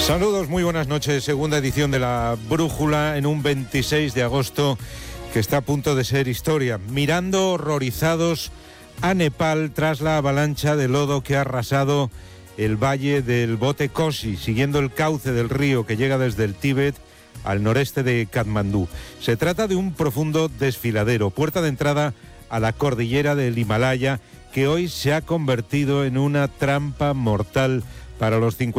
Saludos, muy buenas noches. Segunda edición de La Brújula en un 26 de agosto que está a punto de ser historia. Mirando horrorizados a Nepal tras la avalancha de lodo que ha arrasado el valle del Bote Koshi, siguiendo el cauce del río que llega desde el Tíbet al noreste de Katmandú. Se trata de un profundo desfiladero, puerta de entrada a la cordillera del Himalaya, que hoy se ha convertido en una trampa mortal para los 50